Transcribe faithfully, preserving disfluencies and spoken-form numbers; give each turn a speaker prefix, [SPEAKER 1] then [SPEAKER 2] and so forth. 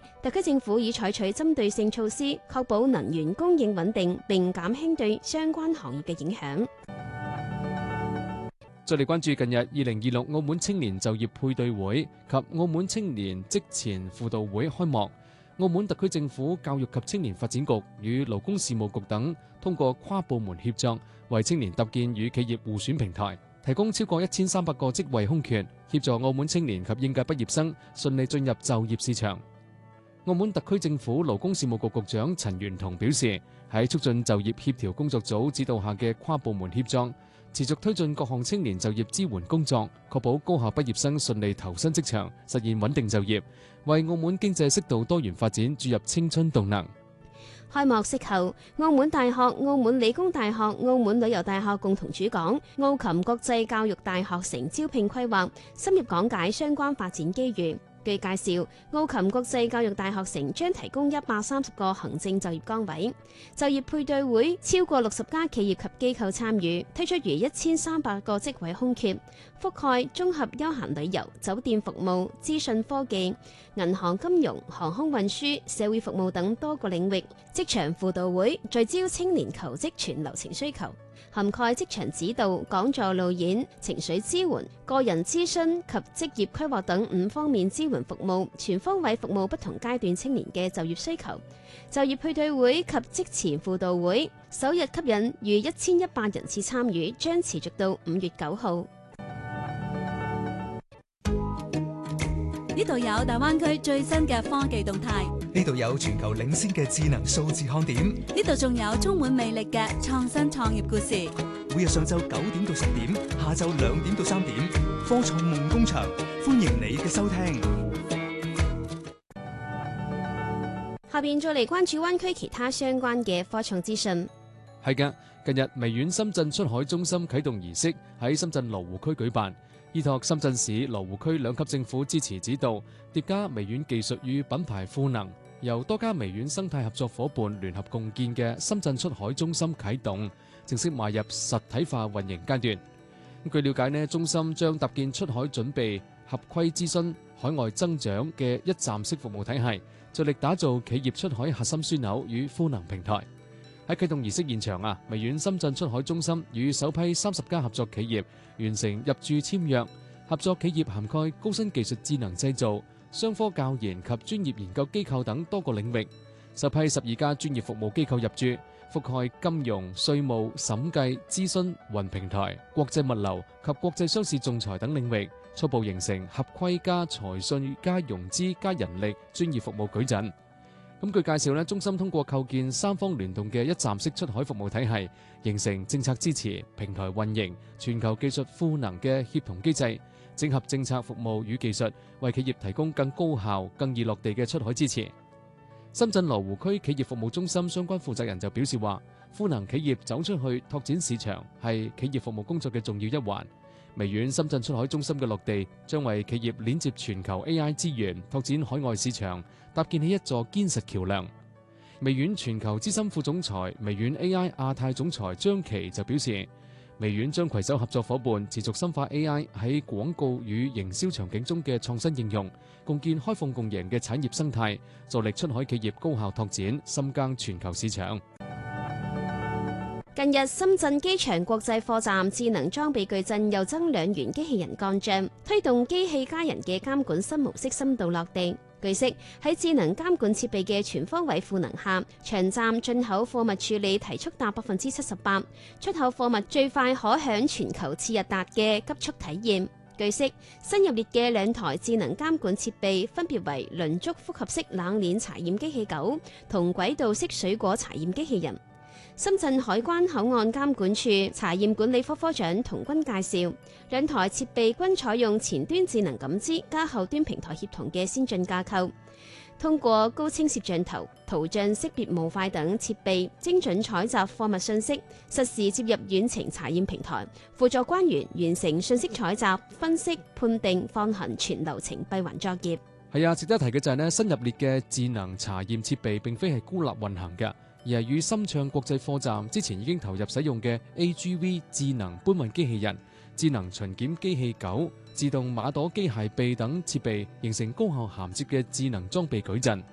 [SPEAKER 1] 特區政府已採取針對性措施，確保能源供應穩定，並減輕對相關行業嘅影響。
[SPEAKER 2] 再嚟關注近日二零二六澳門青年就業配對會及澳門青年職前輔導會開幕。澳門特區政府教育及青年發展局與勞工事務局等通過跨部門協作，為青年搭建與企業互選平台，提供超過一千三百個職位空缺，協助澳門青年及應屆畢業生順利進入就業市場。澳門特區政府勞工事務局局長陳元同表示，喺促進就業協調工作組指導下嘅跨部門協作，持續推進各項青年就業支援工作，確保高校畢業生順利投身職場，實現穩定就業，為澳門經濟適度多元發展注入青春動能。
[SPEAKER 1] 開幕式後，澳門大學、澳門理工大學、澳門旅遊大學共同主講澳琴國際教育大學城招聘規劃，深入講解相關發展機遇。據介紹，澳琴國際教育大學城將提供一百三十個行政就業崗位，就業配對會超過六十家企業及機構參與，推出逾一千三百個職位空缺，覆蓋綜合休閒旅遊、酒店服務、資訊科技、銀行金融、航空運輸、社會服務等多個領域。職場輔導會聚焦青年求職全流程需求，涵蓋職場指導、講座路演、情緒支援、個人諮詢及職業規劃等五方面支援服務，全方位服務不同階段青年嘅就業需求。就業配對會及職前輔導會首日吸引逾一千一百人次參與，將持續到五月九號。
[SPEAKER 3] 呢度有大灣區最新嘅科技動態，
[SPEAKER 4] 呢度有全球領先嘅智能數字看點，
[SPEAKER 3] 呢度仲有充滿魅力嘅創新創業故事。
[SPEAKER 4] 每日上晝九點到十點，下晝兩點到三點，科創夢工場，歡迎你嘅收聽。
[SPEAKER 1] 下邊再嚟關注灣區其他相關嘅科創資訊。
[SPEAKER 2] 係嘅，近日微軟深圳出海中心啟動儀式喺深圳羅湖區舉辦。依託深圳市羅湖區兩級政府支持指導，疊加微軟技術與品牌賦能，由多家微軟生態合作夥伴聯合共建嘅深圳出海中心啟動，正式邁入實體化運營階段。據了解呢，中心將搭建出海準備、合規諮詢、海外增長嘅一站式服務體系，着力打造企業出海核心樞紐與賦能平台。喺啟動儀式現場啊，微軟深圳出海中心與首批三十家合作企業完成入駐簽約，合作企業涵蓋高新技術智能製造、商科教研及專業研究機構等多個領域。首批十二家專業服務機構入駐，覆蓋金融、稅務、審計、諮詢、雲平台、國際物流及國際商事仲裁等領域，初步形成合規加財訊加融資加人力專業服務矩陣。咁據介紹咧，中心通過構建三方聯動嘅一站式出海服務體系，形成政策支持、平台運營、全球技術賦能嘅協同機制，整合政策服務與技術，為企業提供更高效、更易落地嘅出海支持。深圳羅湖區企業服務中心相關負責人就表示話，賦能企業走出去拓展市場係企業服務工作嘅重要一環。微軟深圳出海中心嘅落地，將為企業鏈接全球 A I 資源、拓展海外市場搭建起一座堅實橋樑。微軟全球資深副總裁、微軟 A I 亞太總裁張琪就表示，微軟將攜手合作夥伴，持續深化 A I 喺廣告與營銷場景中嘅創新應用，共建開放共贏嘅產業生態，助力出海企業高效拓展，深耕全球市場。
[SPEAKER 1] 近日，深圳機場國際貨站智能裝備矩陣又增兩元機器人幹將，推動機器加人嘅監管新模式深度落地。據悉，喺智能監管設備嘅全方位賦能下，場站進口貨物處理提速達百分之七十八，出口貨物最快可享全球次日達嘅急速體驗。據悉，新入列嘅兩台智能監管設備分別為輪軸複合式冷鏈查驗機器九同軌道式水果查驗機器人。深圳海關口岸監管處查驗管理科科長童軍介紹，兩台設備均採用前端智能感知加後端平台協同嘅先進架構，通過高清攝像頭、圖像識別模塊等設備，精準採集貨物信息，實時接入遠程查驗平台，輔助關員完成信息採集、分析、判定、放行全流程閉環作業。
[SPEAKER 2] 係啊，值得提嘅就係呢，新入列嘅智能查驗設備並非係孤立運行嘅，而係與深暢國際貨站之前已經投入使用嘅 A G V 智能搬運機器人、智能巡檢機器九、自動馬朵機械臂等設備形成高效銜接嘅智能裝備矩陣。